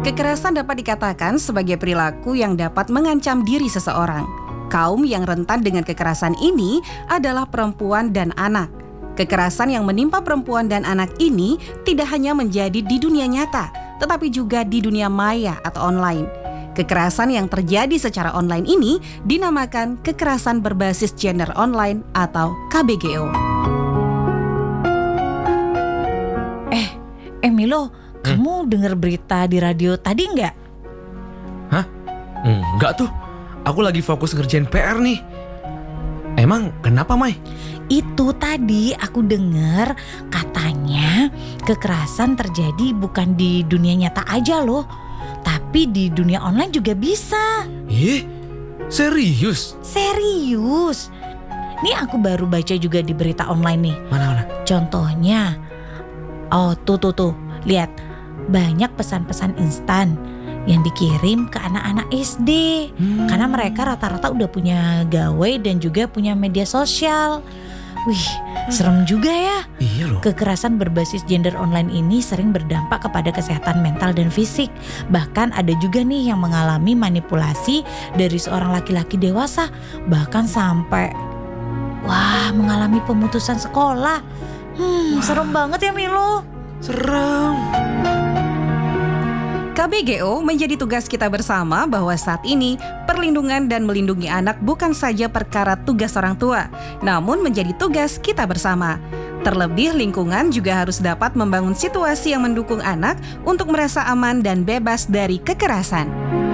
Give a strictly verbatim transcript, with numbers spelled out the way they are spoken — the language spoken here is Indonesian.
Kekerasan dapat dikatakan sebagai perilaku yang dapat mengancam diri seseorang. Kaum yang rentan dengan kekerasan ini adalah perempuan dan anak. Kekerasan yang menimpa perempuan dan anak ini tidak hanya menjadi di dunia nyata, tetapi juga di dunia maya atau online. Kekerasan yang terjadi secara online ini dinamakan kekerasan berbasis gender online atau K B G O. Eh, Emilo, hmm? kamu dengar berita di radio tadi nggak? Hah? Enggak tuh, aku lagi fokus ngerjain P R nih. Emang kenapa, Mai? Itu tadi aku dengar katanya kekerasan terjadi bukan di dunia nyata aja loh, tapi di dunia online juga bisa. Ih, serius? Serius. Nih aku baru baca juga di berita online nih. Mana-mana? Contohnya, oh tuh tuh tuh, lihat banyak pesan-pesan instan yang dikirim ke anak-anak S D. Hmm. Karena mereka rata-rata udah punya gawe dan juga punya media sosial. Wih, serem juga ya. Iya loh. Kekerasan berbasis gender online ini sering berdampak kepada kesehatan mental dan fisik. Bahkan ada juga nih yang mengalami manipulasi dari seorang laki-laki dewasa. Bahkan sampai, wah, mengalami pemutusan sekolah. Hmm, serem banget ya Milo. Serem. K B G O menjadi tugas kita bersama bahwa saat ini perlindungan dan melindungi anak bukan saja perkara tugas orang tua, namun menjadi tugas kita bersama. Terlebih lingkungan juga harus dapat membangun situasi yang mendukung anak untuk merasa aman dan bebas dari kekerasan.